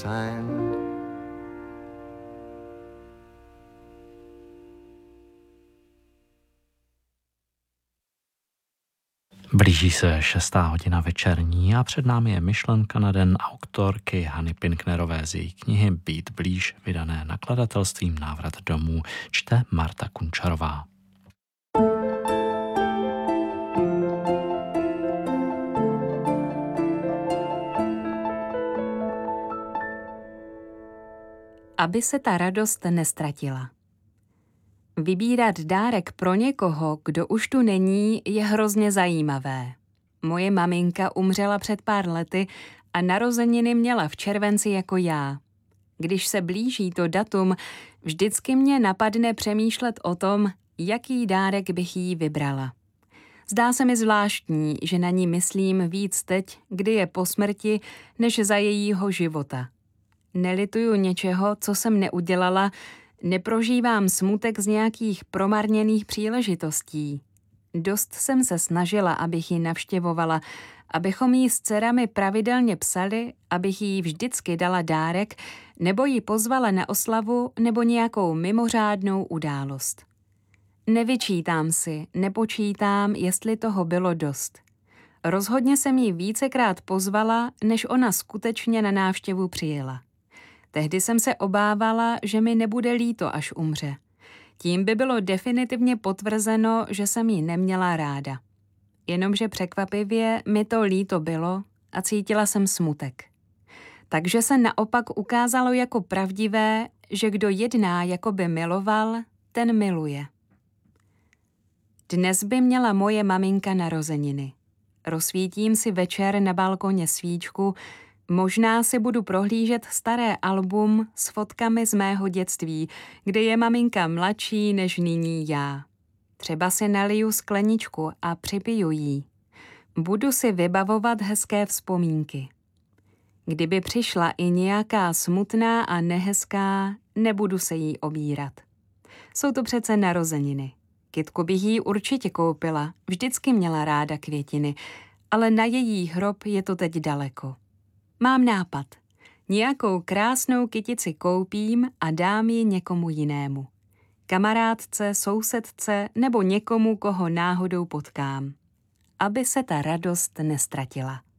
sand. Blíží se 6:00 večerní a před námi je myšlenka na den autorky Hany Pinknerové z její knihy Být blíž, vydané nakladatelstvím Návrat domů, čte Marta Kunčarová. Aby se ta radost nestratila. Vybírat dárek pro někoho, kdo už tu není, je hrozně zajímavé. Moje maminka umřela před pár lety a narozeniny měla v červenci jako já. Když se blíží to datum, vždycky mě napadne přemýšlet o tom, jaký dárek bych jí vybrala. Zdá se mi zvláštní, že na ní myslím víc teď, kdy je po smrti, než za jejího života. Nelituju něčeho, co jsem neudělala, neprožívám smutek z nějakých promarněných příležitostí. Dost jsem se snažila, abych ji navštěvovala, abychom jí s dcerami pravidelně psali, abych jí vždycky dala dárek, nebo ji pozvala na oslavu nebo nějakou mimořádnou událost. Nevyčítám si, nepočítám, jestli toho bylo dost. Rozhodně jsem ji vícekrát pozvala, než ona skutečně na návštěvu přijela. Tehdy jsem se obávala, že mi nebude líto, až umře. Tím by bylo definitivně potvrzeno, že jsem ji neměla ráda. Jenomže překvapivě mi to líto bylo a cítila jsem smutek. Takže se naopak ukázalo jako pravdivé, že kdo jedná, jako by miloval, ten miluje. Dnes by měla moje maminka narozeniny. Rozsvítím si večer na balkoně svíčku, možná si budu prohlížet staré album s fotkami z mého dětství, kde je maminka mladší než nyní já. Třeba si naliju skleničku a připiju jí. Budu si vybavovat hezké vzpomínky. Kdyby přišla i nějaká smutná a nehezká, nebudu se jí obírat. Jsou to přece narozeniny. Kytku bych jí určitě koupila, vždycky měla ráda květiny, ale na její hrob je to teď daleko. Mám nápad. Nějakou krásnou kytici koupím a dám ji někomu jinému. Kamarádce, sousedce nebo někomu, koho náhodou potkám. Aby se ta radost nestratila.